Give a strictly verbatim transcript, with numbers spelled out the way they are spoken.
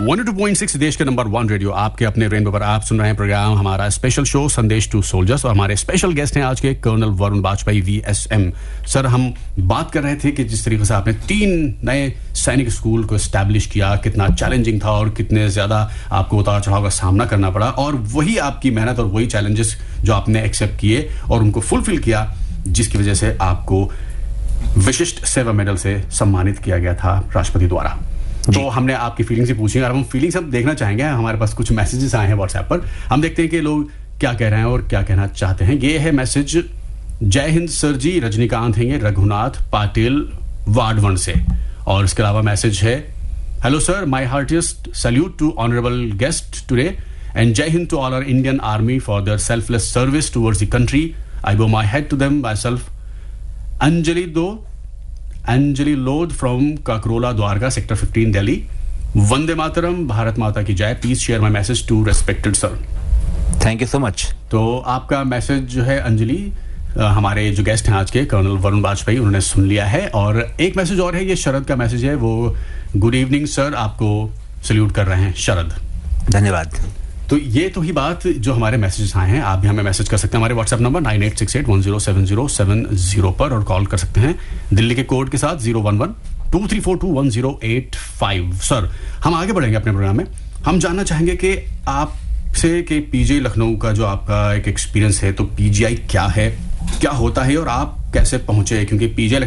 One O two point six देश के number one radio आपके अपने रेनबो पर आप सुन रहे हैं प्रोग्राम हमारा स्पेशल शो संदेश टू सोल्जर्स और हमारे स्पेशल गेस्ट हैं आज के colonel Varun Vajpayee VSM. Sir, हम बात कर रहे थे कि जिस तरीके से आपने तीन नए सैनिक स्कूल को एस्टैब्लिश किया, कितना चैलेंजिंग था और कितने ज्यादा आपको उतार चढ़ाव का सामना करना पड़ा, और वही आपकी मेहनत और वही चैलेंजेस जो आपने एक्सेप्ट किए और उनको फुलफिल किया, जिसकी वजह से आपको विशिष्ट सेवा मेडल से सम्मानित किया गया था राष्ट्रपति द्वारा। तो हमने आपकी फीलिंग्स ही पूछी और हम फीलिंग्स अब देखना चाहेंगे। हमारे पास कुछ मैसेजेस आए हैं व्हाट्सएप पर, हम देखते हैं कि लोग क्या कह रहे हैं और क्या कहना चाहते हैं। ये है मैसेज, जय हिंद सर जी, रजनीकांत हैं ये, रघुनाथ पाटिल वार्ड वन से। और इसके अलावा मैसेज है, hello sir, my heartiest salute to honourable guest today and जय Hind to all our Indian army for their selfless service towards the country. आई बो my head to them my self. Anjali दो अंजलि लोध from Kakrola Dwarka sector fifteen Delhi. Vande Mataram, Bharat माता की जय। Please share my message to respected sir. Thank you so much. तो आपका message जो है अंजलि, हमारे जो गेस्ट हैं आज के कर्नल वरुण वाजपेयी, उन्होंने सुन लिया है। और एक मैसेज और है, ये शरद का मैसेज है, वो गुड इवनिंग सर, आपको सल्यूट कर रहे हैं शरद। धन्यवाद। तो ये तो ही बात जो हमारे मैसेजेस आए हैं। आप भी हमें मैसेज कर सकते हैं हमारे WhatsApp number nine eight six eight one zero seven zero seven zero पर, और कॉल कर सकते हैं दिल्ली के कोड के साथ zero one one two three four to one zero eight five. Sir, हम आगे बढ़ेंगे अपने प्रोग्राम में। हम जानना चाहेंगे कि आपसे कि पीजीआई लखनऊ का जो आपका एक एक्सपीरियंस है, तो पीजीआई क्या है, क्या होता है और आप कैसे पहुंचे, क्योंकि पीजीआई